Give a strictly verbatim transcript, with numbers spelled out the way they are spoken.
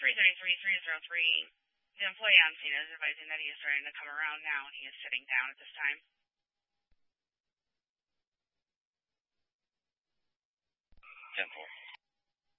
three thirty-three, three oh three. The employee on scene is advising that he is starting to come around now and he is sitting down at this time.